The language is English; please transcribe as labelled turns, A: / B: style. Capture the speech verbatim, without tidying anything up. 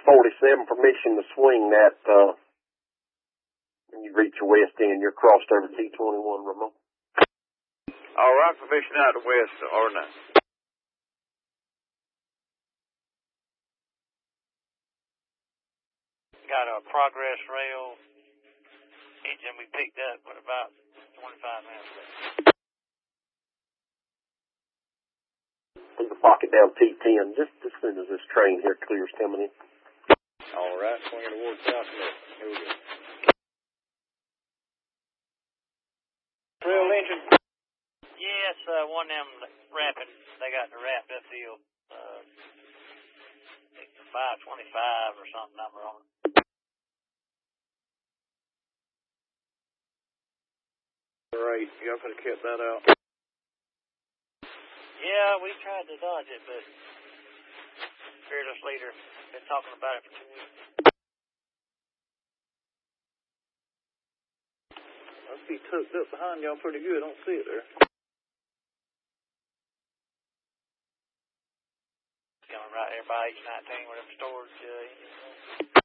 A: forty-seven, permission to swing that, uh, when you reach your west end, you're crossed over T twenty-one, Ramon.
B: All right, permission out to west, or not.
C: Got a progress rail engine we picked up with about twenty-five minutes ago.
A: Put the pocket down T ten, just as soon as this train here clears coming in.
B: All right, swinging towards southwest. Here we go. Rail engine.
C: Yes, uh, one of them wrapping, they got the wrapped up deal. Uh, five twenty-five or something number on it.
B: Great, y'all could have kept that out.
C: Yeah, we tried to dodge it, but fearless leader been talking about it for two weeks.
B: Must be tucked up behind y'all pretty good. I don't see it there.
C: Coming right there by H nineteen where them storage uh, engines are.